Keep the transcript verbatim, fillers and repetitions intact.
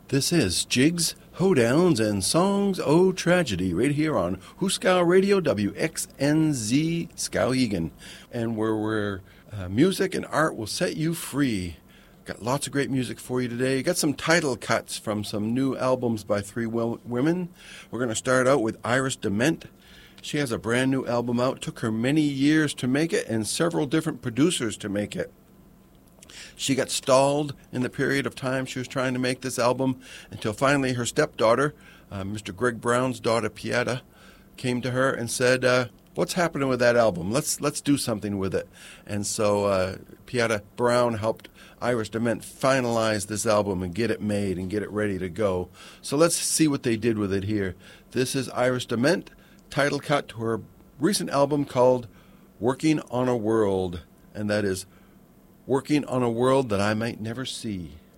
This is Jigs, Hoedowns, and Songs O Tragedy right here on Hooskow Radio, W X N Z, Skowhegan, and where where uh, music and art will set you free. Got lots of great music for you today. Got some title cuts from some new albums by three w- women. We're going to start out with Iris DeMent. She has a brand new album out. It took her many years to make it and several different producers to make it. She got stalled in the period of time she was trying to make this album until finally her stepdaughter, uh, Mister Greg Brown's daughter, Pieta, came to her and said, uh, what's happening with that album? Let's let's do something with it. And so uh, Pieta Brown helped Iris DeMent finalize this album and get it made and get it ready to go. So let's see what they did with it here. This is Iris DeMent, title cut to her recent album called Working on a World, and that is Working on a World That I Might Never See.